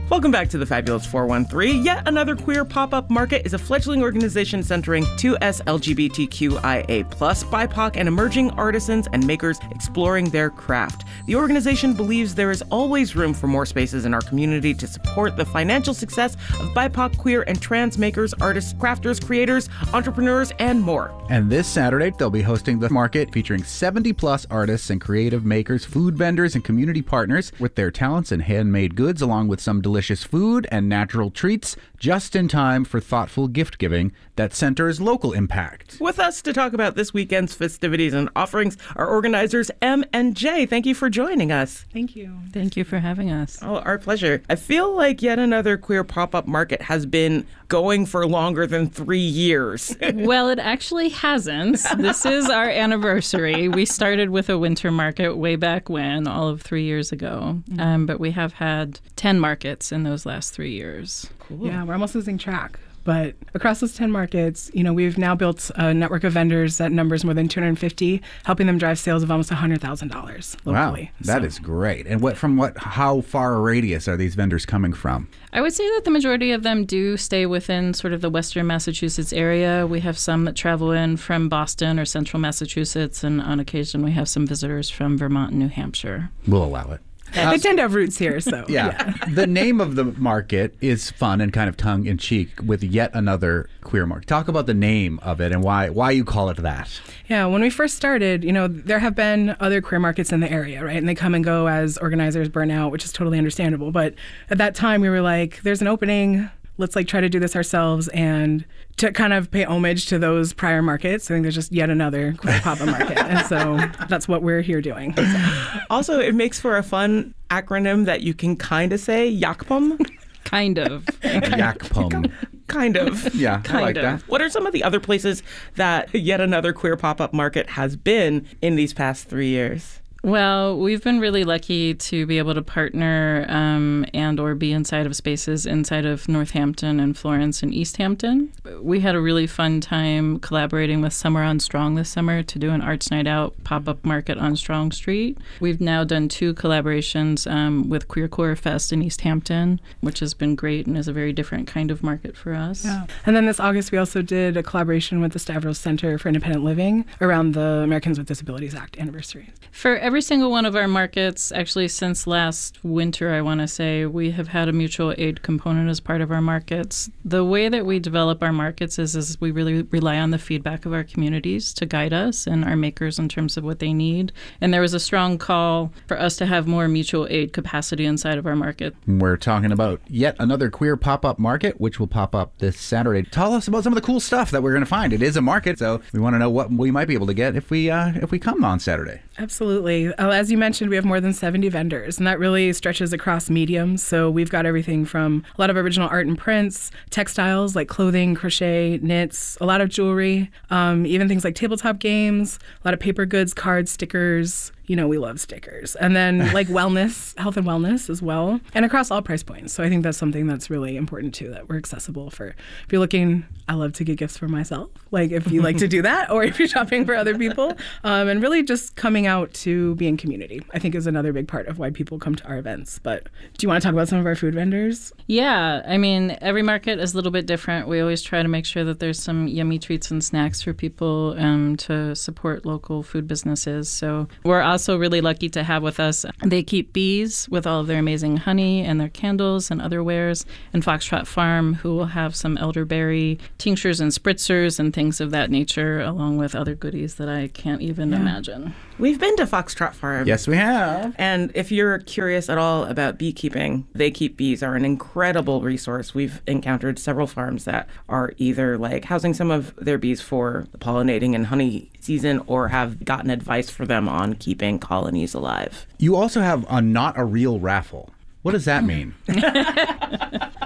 Welcome back to the Fabulous 413. Yet Another Queer Pop-Up Market is a fledgling organization centering 2S LGBTQIA+, BIPOC, and emerging artisans and makers exploring their craft. The organization believes there is always room for more spaces in our community to support the financial success of BIPOC, queer, and trans makers, artists, crafters, creators, entrepreneurs, and more. And this Saturday, they'll be hosting the market featuring 70-plus artists and creative makers, food vendors, and community partners with their talents and handmade goods, along with some delicious food and natural treats, just in time for thoughtful gift giving that centers local impact. With us to talk about this weekend's festivities and offerings are organizers M and J. Thank you for joining us. Thank you. Thank you for having us. Oh, our pleasure. I feel like Yet Another Queer Pop-Up Market has been going for longer than 3 years. Well, it actually hasn't. This is our anniversary. We started with a winter market way back when, all of 3 years ago. But we have had 10 markets in those last 3 years. Cool. Yeah, we're almost losing track. But across those 10 markets, we've now built a network of vendors that numbers more than 250, helping them drive sales of almost $100,000 locally. Wow, that is great. And how far a radius are these vendors coming from? I would say that the majority of them do stay within sort of the Western Massachusetts area. We have some that travel in from Boston or Central Massachusetts, and on occasion we have some visitors from Vermont and New Hampshire. We'll allow it. They tend to have roots here, so. Yeah. The name of the market is fun and kind of tongue-in-cheek with Yet Another Queer Market. Talk about the name of it and why you call it that. Yeah, when we first started, there have been other queer markets in the area, right? And they come and go as organizers burn out, which is totally understandable. But at that time, we were like, there's an opening. Let's try to do this ourselves and to kind of pay homage to those prior markets. I think there's just yet another queer pop-up market. And so that's what we're here doing. So. Also, it makes for a fun acronym that you can kind of say, YACPUM. Kind of. YACPUM. Kind of. Yeah, kind I like of. that. What are some of the other places that Yet Another Queer Pop-Up Market has been in these past 3 years? Well, we've been really lucky to be able to partner and or be inside of spaces inside of Northampton and Florence and East Hampton. We had a really fun time collaborating with Summer on Strong this summer to do an Arts Night Out pop-up market on Strong Street. We've now done 2 collaborations with Queer Core Fest in East Hampton, which has been great and is a very different kind of market for us. Yeah. And then this August, we also did a collaboration with the Stavros Center for Independent Living around the Americans with Disabilities Act anniversary. For every single one of our markets, actually since last winter, I want to say, we have had a mutual aid component as part of our markets. The way that we develop our markets is we really rely on the feedback of our communities to guide us and our makers in terms of what they need. And there was a strong call for us to have more mutual aid capacity inside of our market. We're talking about Yet Another Queer Pop-Up Market, which will pop up this Saturday. Tell us about some of the cool stuff that we're going to find. It is a market, so we want to know what we might be able to get if we come on Saturday. Absolutely. As you mentioned, we have more than 70 vendors, and that really stretches across mediums. So we've got everything from a lot of original art and prints, textiles like clothing, crochet, knits, a lot of jewelry, even things like tabletop games, a lot of paper goods, cards, stickers. We love stickers. And then wellness, health and wellness as well, and across all price points. So I think that's something that's really important too, that we're accessible for. If you're looking, I love to get gifts for myself, if you like to do that, or if you're shopping for other people. And really just coming out to be in community, I think is another big part of why people come to our events. But do you want to talk about some of our food vendors? Yeah, I mean, every market is a little bit different. We always try to make sure that there's some yummy treats and snacks for people to support local food businesses. So we're also really lucky to have with us They Keep Bees with all of their amazing honey and their candles and other wares, and Foxtrot Farm, who will have some elderberry tinctures and spritzers and things of that nature, along with other goodies that I can't even imagine. We've been to Foxtrot Farm. Yes, we have. And if you're curious at all about beekeeping, They Keep Bees are an incredible resource. We've encountered several farms that are either housing some of their bees for the pollinating and honey season, or have gotten advice for them on keeping colonies alive. You also have a Not a Real raffle. What does that mean?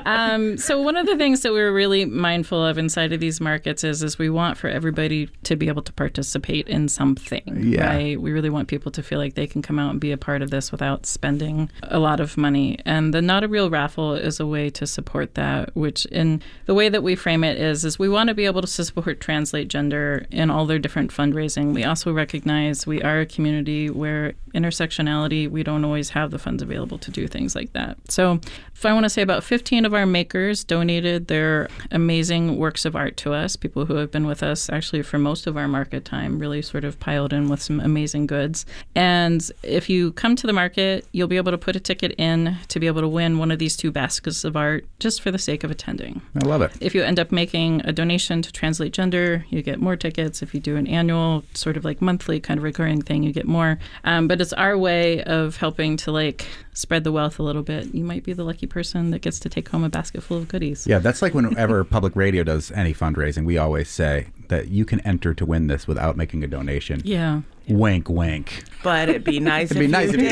So one of the things that we're really mindful of inside of these markets is we want for everybody to be able to participate in something, right? We really want people to feel like they can come out and be a part of this without spending a lot of money. And the Not a Real Raffle is a way to support that, which in the way that we frame it is we want to be able to support Translate Gender in all their different fundraising. We also recognize we are a community where intersectionality, we don't always have the funds available to do things like that. So if I want to say about 15 of our makers donated their amazing works of art to us, people who have been with us actually for most of our market time, really sort of piled in with some amazing goods. And if you come to the market, you'll be able to put a ticket in to be able to win one of these 2 baskets of art just for the sake of attending. I love it. If you end up making a donation to Translate Gender, you get more tickets. If you do an annual, sort of like monthly kind of recurring thing, you get more. But it's our way of helping to like spread the wealth a little bit. You might be the lucky person that gets to take home a basket full of goodies. Yeah, that's like whenever public radio does any fundraising, we always say that you can enter to win this without making a donation. Yeah. Wink, wink. But it'd be nice if you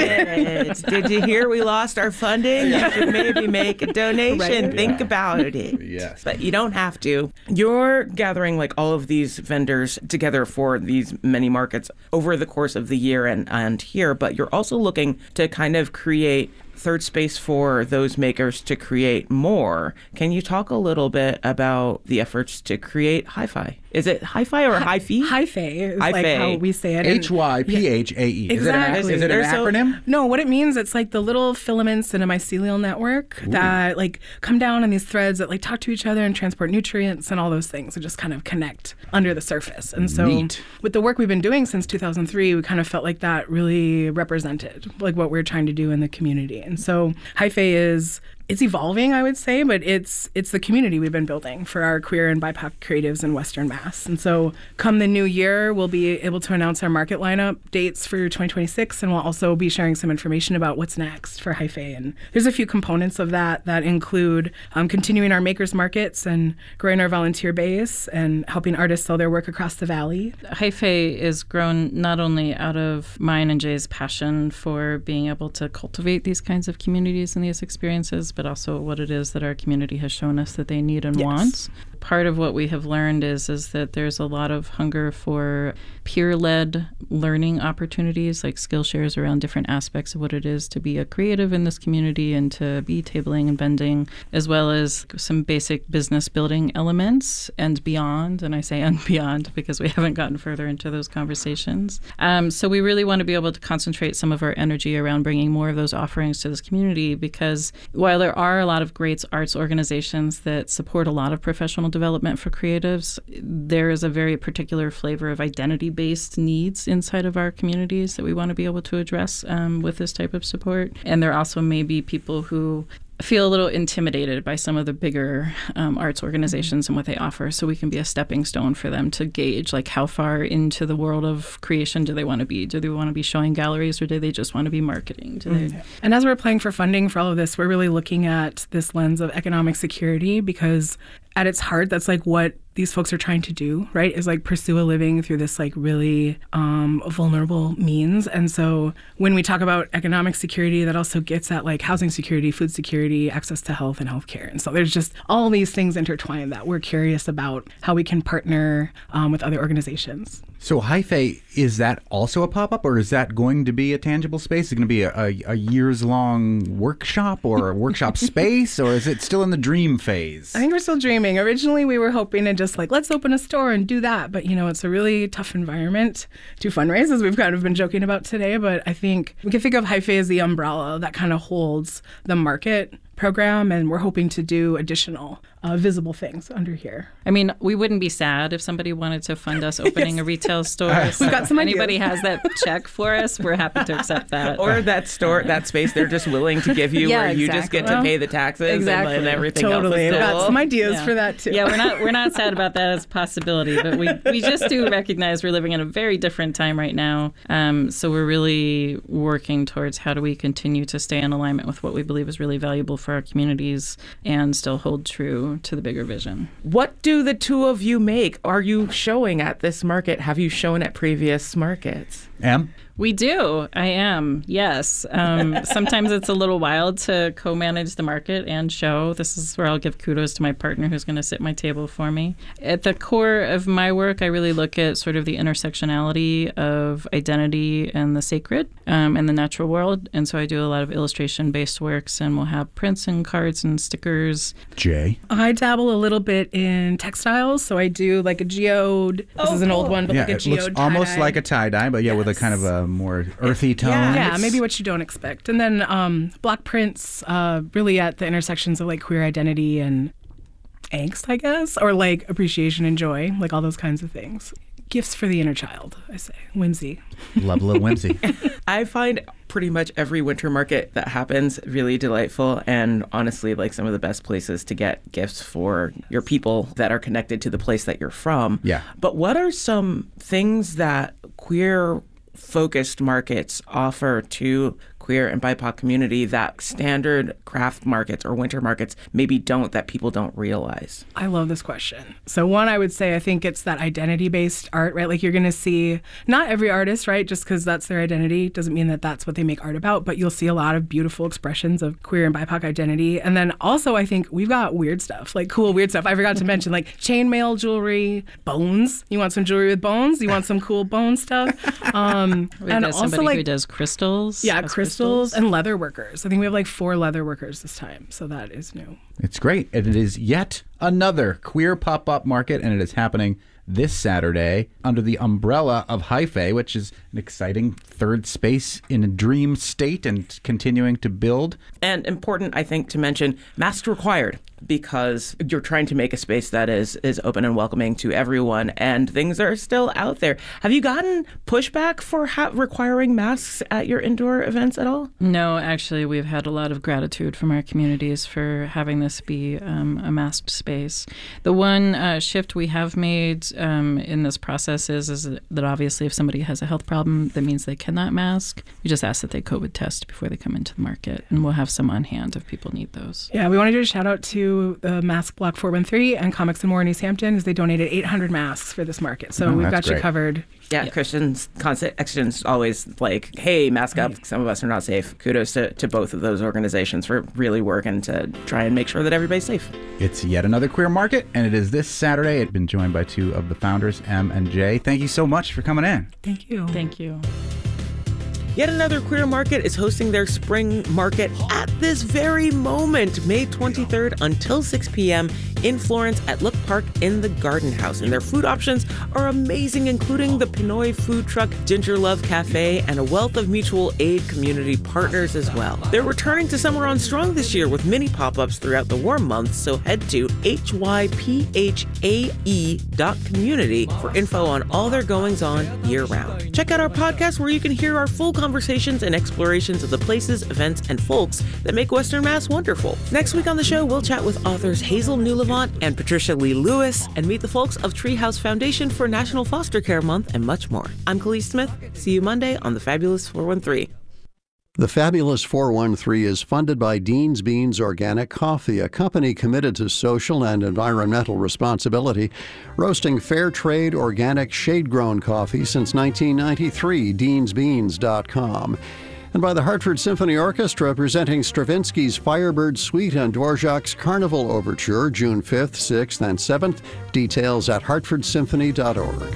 did. Did you hear we lost our funding? You should maybe make a donation. Right. Think about it. Yes. But you don't have to. You're gathering like all of these vendors together for these many markets over the course of the year and here, but you're also looking to kind of create third space for those makers to create more. Can you talk a little bit about the efforts to create Hi-Fi? Is it Hi-Fi or Hi-Fi? Hi-Fi is like how we say it. Hyphae. Exactly. Is it an acronym? No, what it means, it's like the little filaments in a mycelial network that like come down on these threads that like talk to each other and transport nutrients and all those things and just kind of connect under the surface. And so with the work we've been doing since 2003, we kind of felt like that really represented like what we're trying to do in the community. And so Hyphae it's evolving, I would say, but it's the community we've been building for our queer and BIPOC creatives in Western Mass. And so come the new year, we'll be able to announce our market lineup dates for 2026, and we'll also be sharing some information about what's next for Hyphae. And there's a few components of that include continuing our makers markets and growing our volunteer base and helping artists sell their work across the valley. Hyphae is grown not only out of mine and Jay's passion for being able to cultivate these kinds of communities and these experiences, but also what it is that our community has shown us that they need and want. Part of what we have learned is that there's a lot of hunger for peer-led learning opportunities, like skill shares around different aspects of what it is to be a creative in this community and to be tabling and vending, as well as some basic business building elements and beyond. And I say and beyond because we haven't gotten further into those conversations. So we really want to be able to concentrate some of our energy around bringing more of those offerings to this community, because while there are a lot of great arts organizations that support a lot of professional development for creatives, there is a very particular flavor of identity-based needs inside of our communities that we want to be able to address with this type of support. And there also may be people who feel a little intimidated by some of the bigger arts organizations and what they offer, so we can be a stepping stone for them to gauge like how far into the world of creation do they want to be? Do they want to be showing galleries, or do they just want to be marketing? And as we're applying for funding for all of this, we're really looking at this lens of economic security, because at its heart, that's like what these folks are trying to do, right? Is like pursue a living through this like really vulnerable means. And so when we talk about economic security, that also gets at like housing security, food security, access to health and healthcare. And so there's just all these things intertwined that we're curious about how we can partner with other organizations. So Hyphae, is that also a pop-up, or is that going to be a tangible space? Is it going to be a years-long workshop or a workshop space, or is it still in the dream phase? I think we're still dreaming. Originally, we were hoping to just like, let's open a store and do that. But, you know, it's a really tough environment to fundraise, as we've kind of been joking about today. But I think we can think of Hyphae as the umbrella that kind of holds the market program, and we're hoping to do additional visible things under here. I mean, we wouldn't be sad if somebody wanted to fund us opening a retail store. We've got some ideas. Anybody has that check for us, we're happy to accept that. Or that store, that space they're just willing to give you, where you just get to pay the taxes and everything else. Totally. We've got some ideas for that too. Yeah, we're not sad about that as a possibility, but we just do recognize we're living in a very different time right now. So we're really working towards how do we continue to stay in alignment with what we believe is really valuable for our communities and still hold true to the bigger vision. What do the two of you make? Are you showing at this market? Have you shown at previous markets? Em? We do. I am. Yes. Sometimes it's a little wild to co-manage the market and show. This is where I'll give kudos to my partner who's going to sit at my table for me. At the core of my work, I really look at sort of the intersectionality of identity and the sacred and the natural world. And so I do a lot of illustration-based works, and we'll have prints and cards and stickers. Jay? I dabble a little bit in textiles. So I do like a geode. This is an old one, but like a geode it looks almost like a tie-dye, but with a kind of a more earthy tone. Yeah, maybe what you don't expect. And then block prints, really at the intersections of like queer identity and angst, I guess, or like appreciation and joy, like all those kinds of things. Gifts for the inner child, I say. Whimsy. Love a little whimsy. I find pretty much every winter market that happens really delightful, and honestly, like some of the best places to get gifts for your people that are connected to the place that you're from. Yeah. But what are some things that queer-focused markets offer to queer and BIPOC community that standard craft markets or winter markets maybe don't, that people don't realize? I love this question. So one, I would say, I think it's that identity-based art, right? Like you're going to see, not every artist, right? Just because that's their identity doesn't mean that that's what they make art about, but you'll see a lot of beautiful expressions of queer and BIPOC identity. And then also, I think we've got weird stuff, like cool weird stuff. I forgot to mention like chainmail jewelry, bones. You want some jewelry with bones? You want some cool bone stuff? We've and got also somebody like who does crystals. Yeah, crystals and leather workers. I think we have like 4 leather workers this time, so that is new. It's great. And it is yet another queer pop-up market, and it is happening this Saturday under the umbrella of Hyphae, which is an exciting third space in a dream state and continuing to build. And important, I think, to mention, masks required, because you're trying to make a space that is open and welcoming to everyone, and things are still out there. Have you gotten pushback for requiring masks at your indoor events at all? No, actually, we've had a lot of gratitude from our communities for having this be a masked space. The one shift we have made in this process is that obviously if somebody has a health problem, that means they cannot mask. We just ask that they COVID test before they come into the market, and we'll have some on hand if people need those. Yeah, we want to do a shout out to the Mask Block 413 and Comics and More in East Hampton, as they donated 800 masks for this market. So we've got you covered. Yeah, Christian's Extension's always like, hey, mask up. Some of us are not safe. Kudos to both of those organizations for really working to try and make sure that everybody's safe. It's yet another queer market, and it is this Saturday. I've been joined by 2 of the founders, Em and Jay. Thank you so much for coming in. Thank you. Thank you. Yet another queer market is hosting their spring market at this very moment, May 23rd until 6 p.m. in Florence at Look Park in the Garden House. And their food options are amazing, including the Pinoy food truck, Ginger Love Cafe, and a wealth of mutual aid community partners as well. They're returning to Summer on Strong this year with mini pop-ups throughout the warm months, so head to hyphae.community for info on all their goings-on year-round. Check out our podcast where you can hear our full conversations and explorations of the places, events, and folks that make Western Mass wonderful. Next week on the show, we'll chat with authors Hazel Newlevant and Patricia Lee Lewis and meet the folks of Treehouse Foundation for National Foster Care Month and much more. I'm Khalees Smith. See you Monday on The Fabulous 413. The Fabulous 413 is funded by Dean's Beans Organic Coffee, a company committed to social and environmental responsibility, roasting fair trade, organic, shade-grown coffee since 1993, deansbeans.com. And by the Hartford Symphony Orchestra, presenting Stravinsky's Firebird Suite and Dvorak's Carnival Overture, June 5th, 6th, and 7th. Details at hartfordsymphony.org.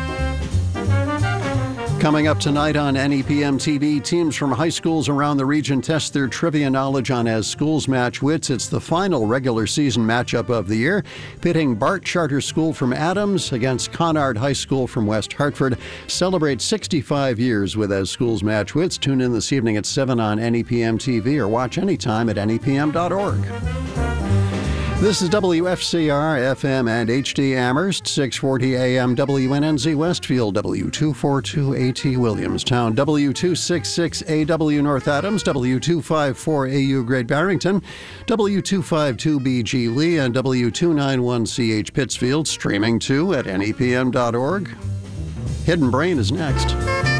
Coming up tonight on NEPM TV, teams from high schools around the region test their trivia knowledge on As Schools Match Wits. It's the final regular season matchup of the year, pitting Bart Charter School from Adams against Conard High School from West Hartford. Celebrate 65 years with As Schools Match Wits. Tune in this evening at 7 on NEPM TV or watch anytime at nepm.org. This is WFCR FM and HD Amherst, 640 AM WNNZ Westfield, W242AT Williamstown, W266AW North Adams, W254AU Great Barrington, W252BG Lee, and W291CH Pittsfield, streaming too at nepm.org. Hidden Brain is next.